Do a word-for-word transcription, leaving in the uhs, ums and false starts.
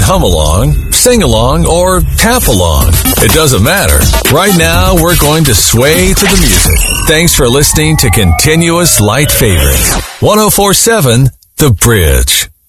hum along, sing along, or tap along. It doesn't matter. Right now, we're going to sway to the music. Thanks for listening to Continuous Light Favorites. one oh four point seven The Bridge.